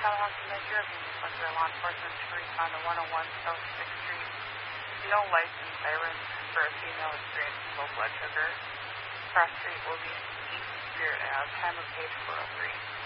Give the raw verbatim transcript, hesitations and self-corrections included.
Tallahassee Metro, Inspector Law Enforcement to respond to one oh one South sixth Street. No license sirens for a female experiencing low blood sugar. Cross street will be East Spirit Ave, time of page four oh three.